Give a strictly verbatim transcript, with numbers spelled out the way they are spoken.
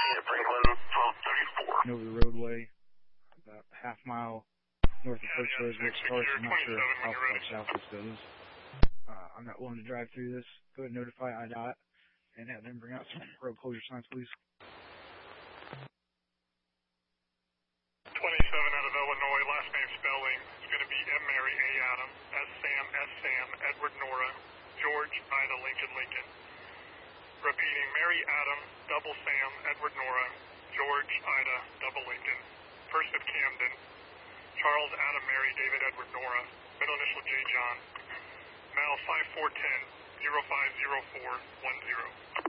over the roadway, about a half mile north of First Rosewood Starts. I'm not sure how far south this goes. Uh, I'm not willing to drive through this. Go ahead and notify I D O T and have them bring out some road closure signs, please. twenty-seven out of Illinois, last name spelling. It's going to be M. Mary A. Adam, S. Sam, S. Sam, Edward Nora, George, Ida, Lincoln, Lincoln. Repeating, Mary Adam, double Sam, Edward Nora, George, Ida, double Lincoln. First of Camden, Charles, Adam, Mary, David, Edward, Nora. Middle initial J. John. Mal five four one zero, zero five zero four one zero.